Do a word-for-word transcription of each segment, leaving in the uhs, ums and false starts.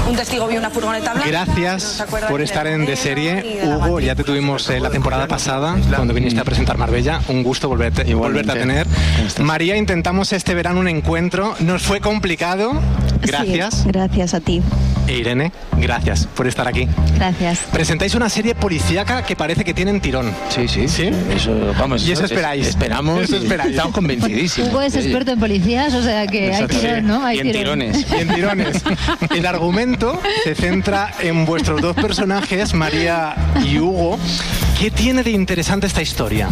un testigo vio una furgoneta blanca. Gracias por estar en De Serie. Hugo, ya te tuvimos eh, la temporada pasada cuando viniste a presentar Marbella. Un gusto volverte, volverte a tener. María, intentamos este verano un encuentro. Nos fue complicado. Gracias. Sí, gracias a ti. E Irene, gracias por estar aquí. Gracias. Presentáis una serie policíaca que parece que tienen tirón. Sí, sí. ¿Sí? Eso, vamos, y eso esperáis. Es, esperamos. Eso esperáis. Estamos convencidísimos. Hugo es experto en policías, o sea que hay tirón, ¿no? Hay y en tirones. Y en tirones. El argumento se centra en vuestros dos personajes, María y Hugo. ¿Qué tiene de interesante esta historia?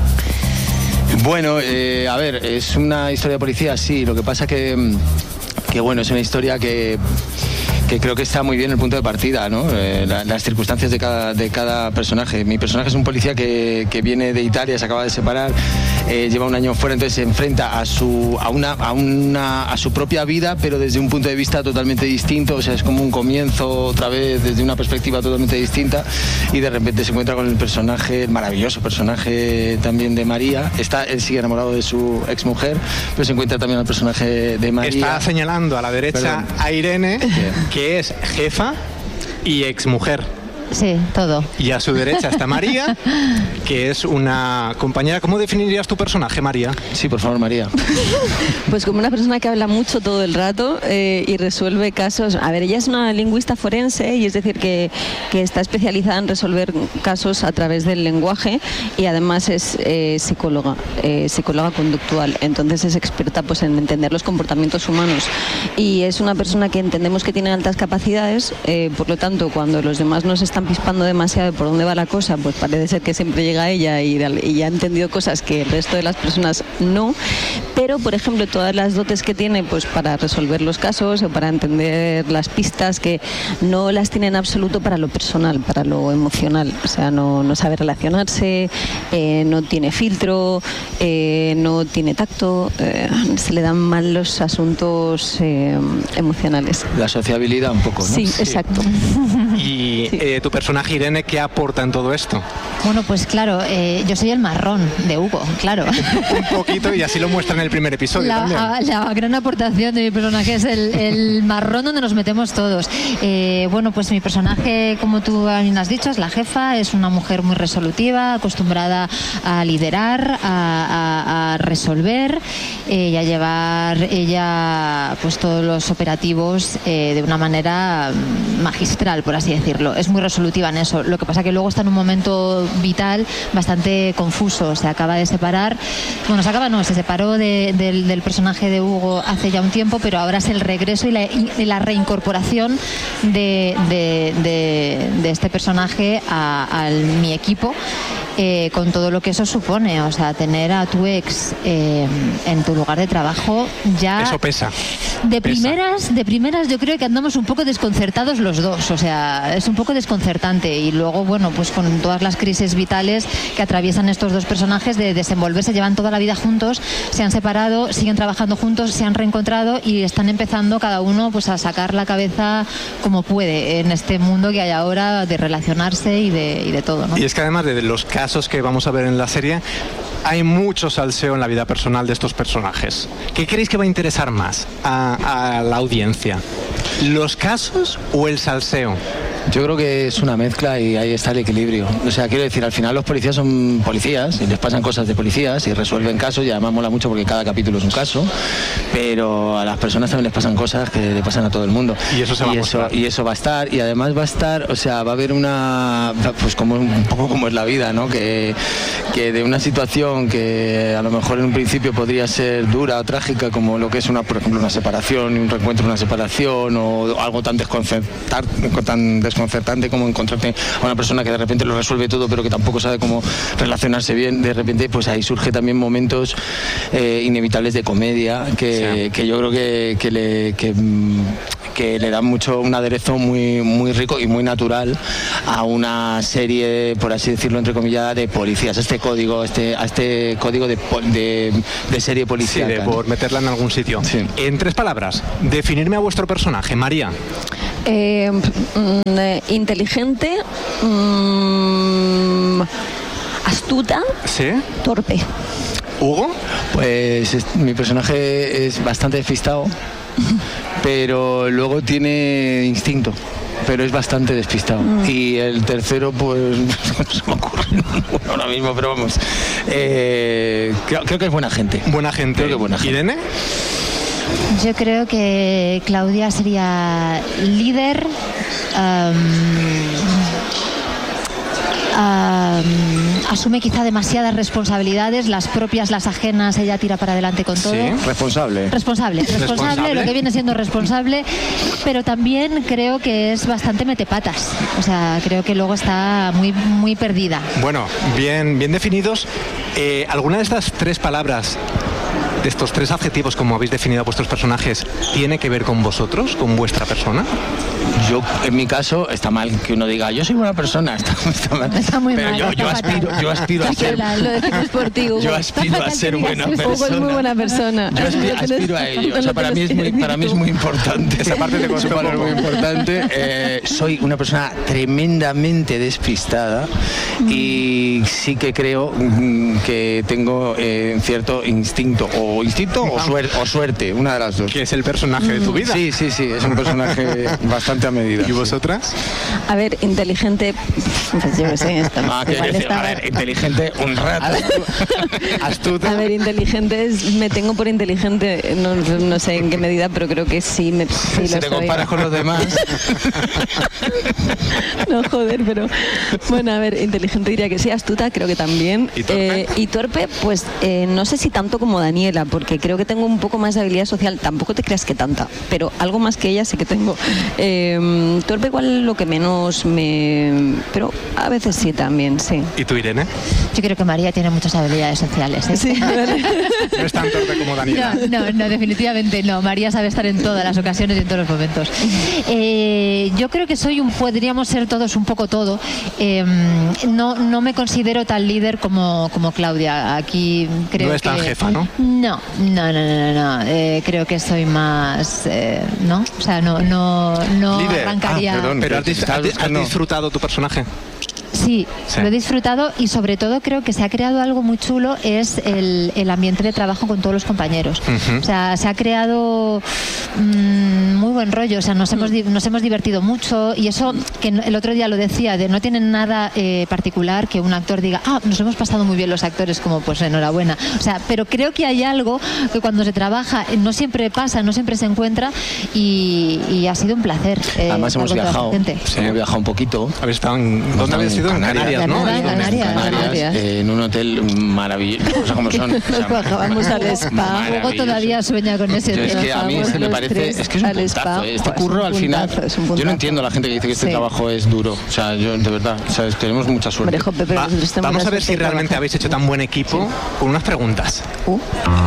Bueno, eh, a ver, es una historia de policía, sí. Lo que pasa que, que bueno, es una historia que... que creo que está muy bien el punto de partida, ¿no? Eh, la, las circunstancias de cada, de cada personaje. Mi personaje es un policía que, que viene de Italia, se acaba de separar, eh, lleva un año fuera, entonces se enfrenta a su, a, una, a, una, a su propia vida, pero desde un punto de vista totalmente distinto. O sea, es como un comienzo otra vez desde una perspectiva totalmente distinta, y de repente se encuentra con el personaje, el maravilloso personaje también de María. Está, él sigue enamorado de su exmujer, pero se encuentra también al personaje de María. Está señalando a la derecha Perdón. a Irene, que es jefa y exmujer. Sí, todo. Y a su derecha está María, que es una compañera. ¿Cómo definirías tu personaje, María? Sí, por favor, María. Pues como una persona que habla mucho todo el rato eh, y resuelve casos. A ver, ella es una lingüista forense, y es decir que, que está especializada en resolver casos a través del lenguaje, y además es eh, psicóloga, eh, psicóloga conductual. Entonces es experta pues en entender los comportamientos humanos, y es una persona que entendemos que tiene altas capacidades, eh, por lo tanto, cuando los demás nos están pispando demasiado de por dónde va la cosa, pues parece ser que siempre llega ella y, y ya ha entendido cosas que el resto de las personas no. Pero, por ejemplo, todas las dotes que tiene pues para resolver los casos o para entender las pistas, que no las tiene en absoluto para lo personal, para lo emocional. O sea, no, no sabe relacionarse, eh, no tiene filtro, eh, no tiene tacto, eh, se le dan mal los asuntos eh, emocionales. La sociabilidad un poco, ¿no? Sí, sí. Exacto. Y sí. eh, tu personaje, Irene, ¿qué aporta en todo esto? Bueno, pues claro, eh, yo soy el marrón de Hugo, claro. Un poquito, y así lo muestra en el primer episodio la, también. A, la gran aportación de mi personaje es el, el marrón donde nos metemos todos. Eh, bueno, pues mi personaje, como tú bien has dicho, es la jefa, es una mujer muy resolutiva, acostumbrada a liderar, a, a, a resolver eh, y a llevar ella pues todos los operativos eh, de una manera magistral, por así decirlo. Es muy resolutiva en eso. Lo que pasa que luego está en un momento vital bastante confuso. Se acaba de separar. Bueno, se acaba, no, se separó de, de, del personaje de Hugo hace ya un tiempo, pero ahora es el regreso y la, y la reincorporación de, de, de, de este personaje a, a mi equipo. Eh, con todo lo que eso supone, o sea, tener a tu ex eh, en tu lugar de trabajo ya... Eso pesa. De pesa. primeras, de primeras yo creo que andamos un poco desconcertados los dos, o sea, es un poco desconcertante, y luego, bueno, pues con todas las crisis vitales que atraviesan estos dos personajes de desenvolverse, llevan toda la vida juntos, se han separado, siguen trabajando juntos, se han reencontrado y están empezando cada uno pues a sacar la cabeza como puede en este mundo que hay ahora de relacionarse y de, y de todo, ¿no? Y es que además de los casos que vamos a ver en la serie, hay mucho salseo en la vida personal de estos personajes. ¿Qué creéis que va a interesar más a, a la audiencia? ¿Los casos o el salseo? Yo creo que es una mezcla y ahí está el equilibrio. O sea, quiero decir, al final los policías son policías y les pasan cosas de policías y resuelven casos, y además mola mucho porque cada capítulo es un caso, pero a las personas también les pasan cosas que le pasan a todo el mundo. Y eso se va y a eso, mostrar. y eso va a estar, y además va a estar, o sea, va a haber una, pues como un poco como es la vida, ¿no? Que, que de una situación que a lo mejor en un principio podría ser dura o trágica, como lo que es una, por ejemplo, una separación, un reencuentro, una separación, o algo tan desconcertar, tan desconcertante como encontrarte a una persona que de repente lo resuelve todo pero que tampoco sabe cómo relacionarse bien, de repente pues ahí surge también momentos eh, inevitables de comedia que, sí. que yo creo que, que, le, que, que le dan mucho un aderezo muy, muy rico y muy natural a una serie, por así decirlo, entre comillas, de policías, este código, este, a este código de, de, de serie policíaca. Sí, de por meterla en algún sitio. Sí. En tres palabras, definirme a vuestro personaje, María. Eh, mm, inteligente, mm, astuta, ¿sí? Torpe. ¿Hugo? Pues es, mi personaje es bastante despistado, pero luego tiene instinto. Pero es bastante despistado. Mm. Y el tercero, pues, no se me ocurre ahora mismo, pero vamos. Eh, creo, creo que es buena gente. Buena gente. Creo que buena gente. ¿Irene? Yo creo que Claudia sería líder. Um, um, asume quizá demasiadas responsabilidades, las propias, las ajenas, ella tira para adelante con todo. Sí. Responsable. Responsable, responsable, responsable, lo que viene siendo responsable, pero también creo que es bastante metepatas. O sea, creo que luego está muy, muy perdida. Bueno, bien, bien definidos. Eh, ¿Alguna de estas tres palabras, de estos tres adjetivos, como habéis definido a vuestros personajes, tiene que ver con vosotros, con vuestra persona? Yo, en mi caso, está mal que uno diga, yo soy buena persona, está, está mal. Está muy pero mal, yo, está yo, aspiro, yo aspiro a ser... Lo decimos por ti, Hugo. Yo aspiro a ser buena persona. Hugo es muy buena persona. Yo aspiro, aspiro a ello. O sea, para mí es muy, para mí es muy importante. Esa parte de cosas para muy importante. Eh, soy una persona tremendamente despistada y sí que creo que tengo eh, cierto instinto, o instinto o suerte, o suerte, una de las dos. Que es el personaje de tu vida. Sí, sí, sí, es un personaje bastante a medida. ¿Y vosotras? A ver, inteligente, pues yo qué sé. Esto, ah, que decir, está... A ver, inteligente un rato. Astuta. A ver, inteligente, es, me tengo por inteligente, no, no sé en qué medida, pero creo que sí me sí Si lo te soy. comparas con los demás. No, joder, pero bueno, a ver, inteligente diría que sí, astuta creo que también. ¿Y torpe? Eh, y torpe, pues eh, no sé si tanto como Daniela, porque creo que tengo un poco más de habilidad social, tampoco te creas que tanta, pero algo más que ella sí que tengo. Eh, torpe igual lo que menos me... pero a veces sí también, sí. ¿Y tú, Irene? Yo creo que María tiene muchas habilidades sociales. ¿eh? Sí, vale. No es tan torpe como Daniela. No, no, no, definitivamente no. María sabe estar en todas las ocasiones y en todos los momentos. Eh, yo creo que soy un, podríamos ser todos un poco todo. Eh, no, no me considero tan líder como, como Claudia. Aquí creo no es tan que, jefa, ¿no? No, no, no, no, no. Eh, creo que soy más, eh, ¿no? O sea, no, no, no líder. arrancaría. Ah, perdón, pero has, dis has, has disfrutado tu personaje. Sí, sí, lo he disfrutado y sobre todo creo que se ha creado algo muy chulo, es el, el ambiente de trabajo con todos los compañeros. Uh-huh. O sea, se ha creado mmm, muy buen rollo, o sea, nos hemos, nos hemos divertido mucho y eso, que el otro día lo decía, de no tienen nada eh, particular que un actor diga, ah, nos hemos pasado muy bien los actores, como pues enhorabuena. O sea, pero creo que hay algo que cuando se trabaja no siempre pasa, no siempre se encuentra y, y ha sido un placer. Eh, Además hemos viajado, sí, hemos viajado un poquito. ¿Habéis estado en, ¿dónde habéis ido? En Canarias, ¿no? Canarias, Canarias, Canarias, Canarias. Eh, en un hotel maravilloso, o sea, como son. Nos bajábamos al spa. Luego todavía sueña con ese. Yo es que a mí se me parece, es que es un puntazo. Este curro al final, yo no entiendo a la gente que dice que este sí. trabajo es duro. O sea, yo de verdad, ¿sabes? Tenemos mucha suerte. Hombre, Jope, Va, vamos a ver si realmente trabajar. habéis hecho tan buen equipo con unas preguntas. Uh.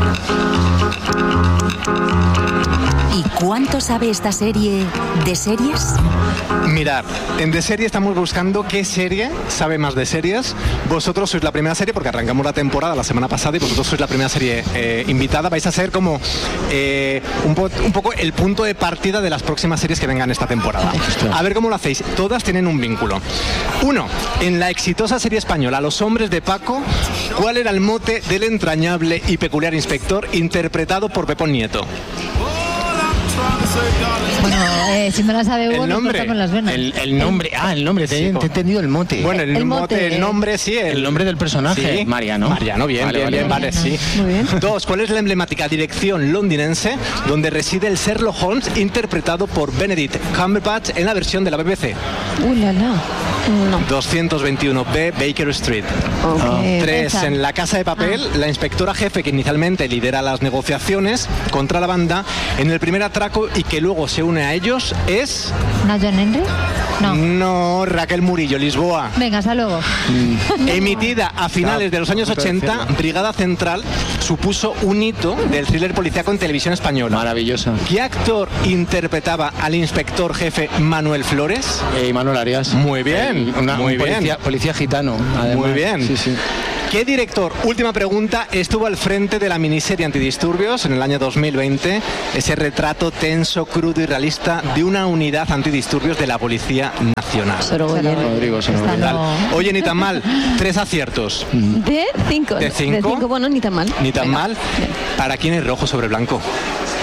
¿Y cuánto sabe esta serie de series? Mirad, en De Serie estamos buscando qué serie sabe más de series. Vosotros sois la primera serie, porque arrancamos la temporada la semana pasada y vosotros sois la primera serie eh, invitada. Vais a ser como eh, un, po un poco el punto de partida de las próximas series que vengan esta temporada. A ver cómo lo hacéis. Todas tienen un vínculo. Uno, en la exitosa serie española Los Hombres de Paco, ¿cuál era el mote del entrañable y peculiar inspector interpretado por Pepón Nieto? Bueno, eh, si me la sabe Hugo, el nombre, con las venas. El, el nombre, ah, el nombre, te, sí, te he entendido el mote. Bueno, el, el mote, mote, el nombre, sí. El, el nombre del personaje, sí. Mariano. Mariano, bien, vale, bien, bien, vale, vale, sí. Muy bien. Dos, ¿cuál es la emblemática dirección londinense donde reside el Sherlock Holmes interpretado por Benedict Cumberbatch en la versión de la B B C? ¡Uh, la, la! No. doscientos veintiuno B Baker Street. Okay. Tres, Esa. en La Casa de Papel, ah. la inspectora jefe que inicialmente lidera las negociaciones contra la banda en el primer atraco y que luego se une a ellos es... ¿No John Henry? No. No, Raquel Murillo, Lisboa. Venga, hasta luego. Mm. Emitida a finales de los años ochenta, Brigada Central supuso un hito del thriller policíaco en televisión española. Maravillosa. ¿Qué actor interpretaba al inspector jefe Manuel Flores? Eh, Manuel Arias. Muy bien. Eh, una, muy un bien. Policía, policía gitano, además. Muy bien. Sí, sí. ¿Qué director, última pregunta, estuvo al frente de la miniserie Antidisturbios en el año dos mil veinte? Ese retrato tenso, crudo y realista de una unidad antidisturbios de la Policía Nacional. Sorogoyen. Rodrigo Sorogoyen. No. Oye, ni tan mal. Tres aciertos. De cinco. De cinco. De cinco, bueno, ni tan mal. Ni tan Venga. mal. ¿Para quién es rojo sobre blanco?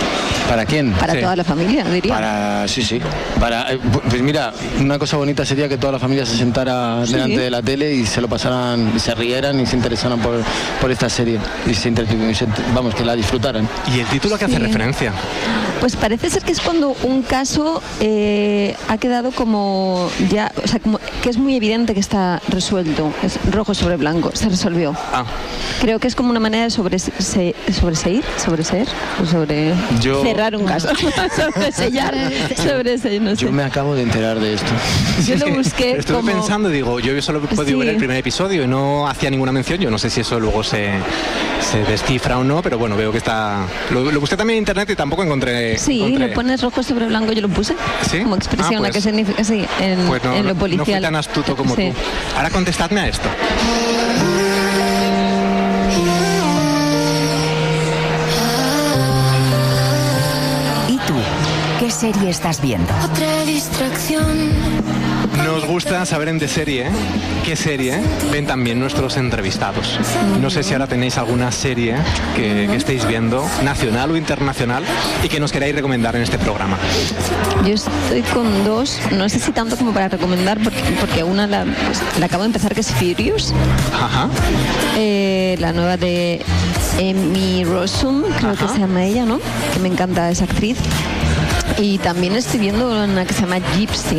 ¿Para quién? Para Sí. toda la familia, diría. Para, sí, sí. Para, eh, pues mira, una cosa bonita sería que toda la familia se sentara Sí. delante de la tele y se lo pasaran, y se rieran y se interesaran por, por esta serie. Y se, inter- y se- vamos, que la disfrutaran. ¿Y el título a qué hace Sí. referencia? Pues parece ser que es cuando un caso eh, ha quedado como ya, o sea, como que es muy evidente que está resuelto, es rojo sobre blanco, se resolvió. Ah, Creo que es como una manera de sobrese- sobreseír, sobreseer, o sobre Yo- cerrar un caso, sobresellar, sobresellar, no sé. Yo me acabo de enterar de esto. Yo lo busqué estuve como... pensando, digo, yo solo he podido Sí. ver el primer episodio y no hacía ninguna mención. Yo no sé si eso luego se, se descifra o no, pero bueno, veo que está. Lo, lo busqué también en internet y tampoco encontré. Sí, encontré- lo pones rojo sobre blanco, yo lo puse ¿Sí? como expresión Ah, a pues- qué significa, sí, en, Pues no, en lo no- policial. no fui tan astuto como Sí. tú. Ahora contestadme a esto. ¿Y tú? ¿Qué serie estás viendo? Otra distracción. Nos gusta saber en de serie, ¿eh? qué serie ven también nuestros entrevistados. No sé si ahora tenéis alguna serie que, que estéis viendo, nacional o internacional, y que nos queráis recomendar en este programa. Yo estoy con dos, no sé si tanto como para recomendar, porque, porque una la, pues, la acabo de empezar, que es Furious, Ajá. eh, la nueva de Amy Rossum, creo Ajá. que se llama ella, ¿no? Que me encanta esa actriz. Y también estoy viendo una que se llama Gypsy.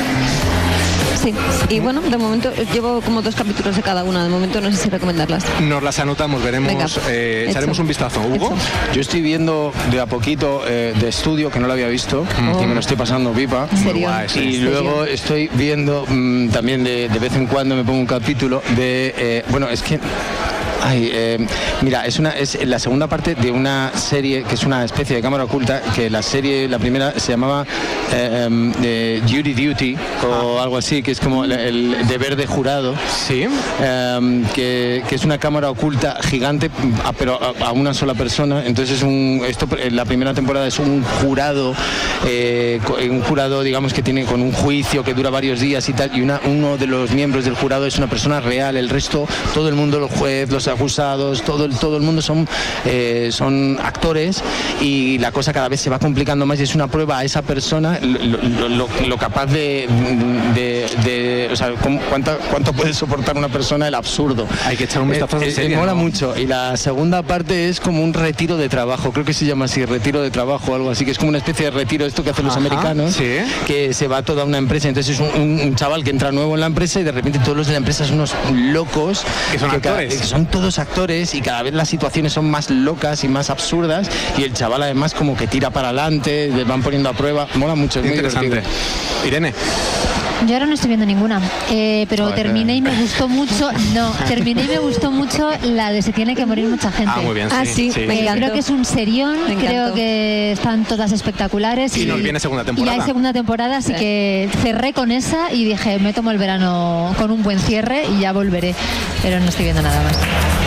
Sí, y bueno, de momento llevo como dos capítulos de cada una, de momento no sé si recomendarlas. Nos las anotamos, veremos, Venga, eh, echaremos hecho. un vistazo. Hugo. Hecho. Yo estoy viendo de a poquito eh, de estudio, que no lo había visto, y me lo estoy pasando pipa. ¿En serio? guay, sí. Y ¿En serio? luego estoy viendo mm, también de, de vez en cuando me pongo un capítulo de, eh, bueno, es que ay, eh, mira, es una es la segunda parte de una serie que es una especie de cámara oculta, que la serie, la primera se llamaba eh, em, eh, Jury Duty o algo así, que es como el, el deber de jurado. Sí. Um, que, que es una cámara oculta gigante, a- pero a, a una sola persona. Entonces es un, esto en la primera temporada es un jurado, eh, co- un jurado digamos que tiene con un juicio que dura varios días y tal, y una, uno de los miembros del jurado es una persona real, el resto, todo el mundo, los jueces, los acusados, todo el, todo el mundo son, eh, son actores, y la cosa cada vez se va complicando más y es una prueba a esa persona lo, lo- lo- lo capaz de, de, de- o sea, cómo- cuánta- cuánto puede soportar una persona el absurdo. Hay que echar un vistazo a Eh, esa eh, serie, mola ¿no? mucho. Y la segunda parte es como un retiro de trabajo, creo que se llama así, retiro de trabajo o algo así, que es como una especie de retiro, esto que hacen los Ajá, americanos, sí. que se va toda una empresa. Entonces es un, un- un chaval que entra nuevo en la empresa y de repente todos los de la empresa son unos locos. Que son cada- actores. que son todos actores y cada vez las situaciones son más locas y más absurdas, y el chaval además como que tira para adelante, les van poniendo a prueba. Mola mucho, es muy Interesante. divertido. Irene. Yo ahora no estoy viendo ninguna, eh, pero Joder. terminé y me gustó mucho, no, terminé y me gustó mucho la de Se tiene que morir mucha gente. Ah, muy bien, Ah, sí. sí, me Eh, encantó. creo que es un serión, Me encantó. creo que están todas espectaculares. Y nos viene segunda temporada. Y hay segunda temporada, así Sí. que cerré con esa y dije, me tomo el verano con un buen cierre y ya volveré, pero no estoy viendo nada más.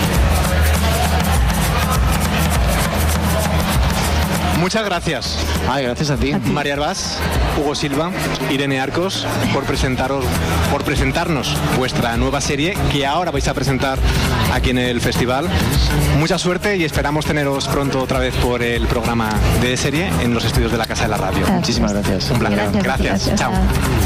Muchas gracias. Ay, gracias a ti. María Arbás, Hugo Silva, Irene Arcos, por presentaros, por presentarnos vuestra nueva serie que ahora vais a presentar aquí en el festival. Mucha suerte y esperamos teneros pronto otra vez por el programa de serie en los estudios de la Casa de la Radio. Muchísimas gracias. Un placer. Gracias, Gracias. gracias. Chao.